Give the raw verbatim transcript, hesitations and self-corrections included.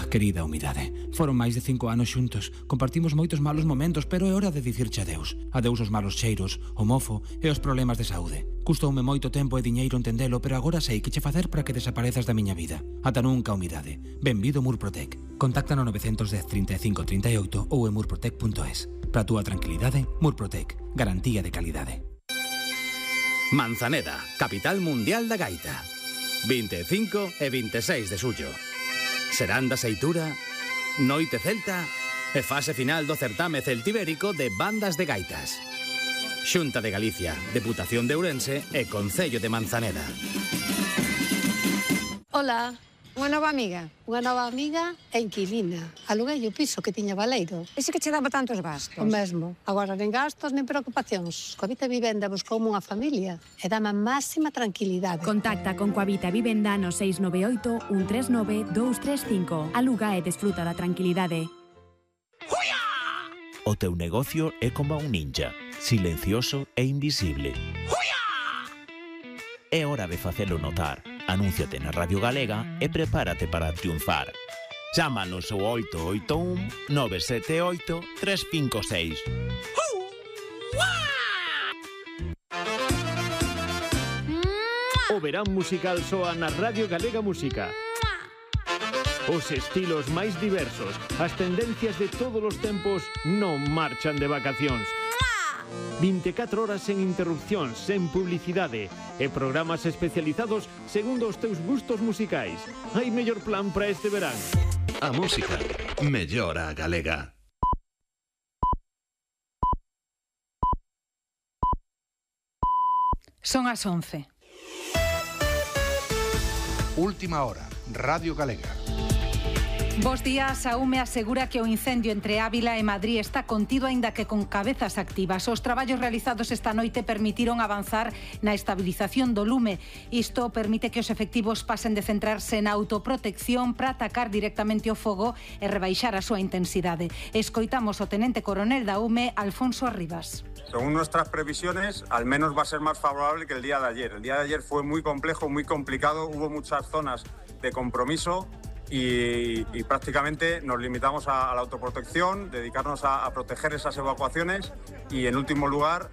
querida humidade, foron máis de cinco anos xuntos. Compartimos moitos malos momentos, pero é hora de dicirche adeus. Adeus os malos cheiros, o mofo e os problemas de saúde. Custoume moito tempo e diñeiro entendelo, pero agora sei que che facer para que desaparezas da miña vida. Ata nunca, humidade. Benvido Murprotec. Contacta no nove un cero, trinta e cinco, trinta e oito ou en murprotec punto es. Para a túa tranquilidade, Murprotec. Garantía de calidade. Manzaneda, capital mundial da gaita. vinte e cinco e vinte e seis de xullo. Serán da Seitura, Noite Celta e fase final do certame celtibérico de bandas de gaitas. Xunta de Galicia, Deputación de Ourense e Concello de Manzaneda. Ola, unha nova amiga. Unha nova amiga e inquilina. Aluguei o piso que tiña Baleiro. Ese que che daba tantos gastos? O mesmo. Agora nen gastos nen preocupacións. Coavita Vivenda buscoume unha familia e dame a máxima tranquilidade. Contacta con Coavita Vivenda no seis nove oito, un tres nove, dous tres cinco. Aluga e desfruta da tranquilidade. O teu negocio é como un ninja, silencioso e invisible. É hora de facelo notar. Anúnciate na Radio Galega e prepárate para triunfar. Chámanos ao oito oito un, nove sete oito, tres cinco seis. O verán musical soa na Radio Galega Música. Os estilos máis diversos, as tendencias de todos os tempos non marchan de vacacións. vinte e catro horas sen interrupcións, sen publicidade e programas especializados segundo os teus gustos musicais. Hai mellor plan para este verán. A música mellora a galega. Son as once. Última hora, Radio Galega. Bos días, a UME asegura que o incendio entre Ávila e Madrid está contido aínda que con cabezas activas. Os traballos realizados esta noite permitiron avanzar na estabilización do lume. Isto permite que os efectivos pasen de centrarse na autoprotección para atacar directamente o fogo e rebaixar a súa intensidade. Escoitamos o tenente coronel da UME, Alfonso Arribas. Según nuestras previsiones, al menos va a ser más favorable que el día de ayer. El día de ayer fue muy complejo, muy complicado, hubo muchas zonas de compromiso. Y, y prácticamente nos limitamos a, a la autoprotección, dedicarnos a, a proteger esas evacuaciones y, en último lugar,